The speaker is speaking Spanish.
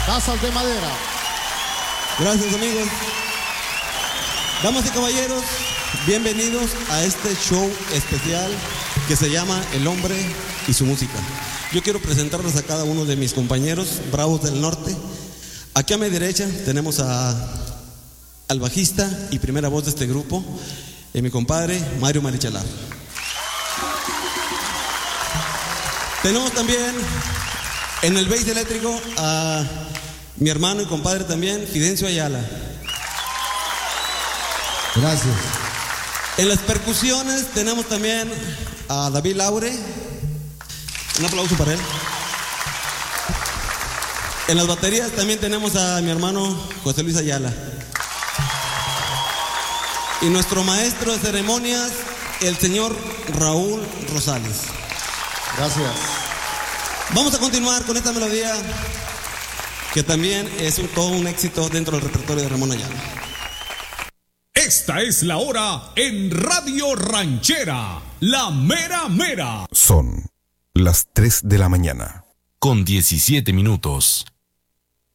Casas de Madera. Gracias, amigos. Damas y caballeros, bienvenidos a este show especial que se llama El Hombre y su Música. Yo quiero presentarles a cada uno de mis compañeros bravos del norte. Aquí a mi derecha tenemos al bajista y primera voz de este grupo, mi compadre Mario Marichalar. Tenemos también en el bass eléctrico a mi hermano y compadre también, Fidencio Ayala. Gracias. En las percusiones tenemos también a David Laure. Un aplauso para él. En las baterías también tenemos a mi hermano José Luis Ayala. Y nuestro maestro de ceremonias, el señor Raúl Rosales. Gracias. Vamos a continuar con esta melodía que también es todo un éxito dentro del repertorio de Ramón Ayala. Esta es la hora en Radio Ranchera, la mera mera. Son las 3 de la mañana. Con 17 minutos.